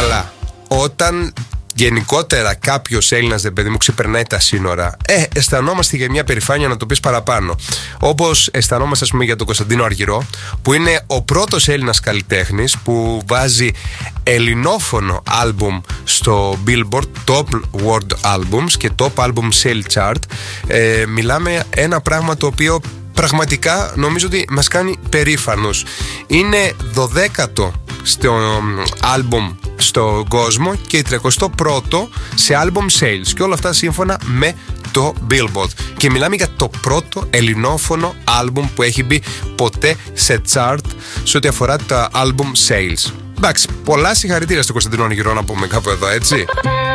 Καλά, όταν γενικότερα κάποιος Έλληνας, παιδί μου, ξεπερνάει τα σύνορα, αισθανόμαστε για μια περηφάνεια να το πεις παραπάνω. Όπως αισθανόμαστε, ας πούμε, για τον Κωνσταντίνο Αργυρό, που είναι ο πρώτος Έλληνας καλλιτέχνης που βάζει ελληνόφωνο άλμπουμ στο Billboard Top World Albums και Top Album Sale Chart. Μιλάμε ένα πράγμα το οποίο πραγματικά νομίζω ότι μας κάνει περήφανος. Είναι 12ο στο άλμπουμ στον κόσμο και 31ο σε άλμπουμ sales, και όλα αυτά σύμφωνα με το Billboard. Και μιλάμε για το πρώτο ελληνόφωνο άλμπουμ που έχει μπει ποτέ σε chart σε ό,τι αφορά τα άλμπουμ sales. Εντάξει, πολλά συγχαρητήρια στον Κωνσταντίνο Αργυρό, να πούμε κάπου εδώ, έτσι.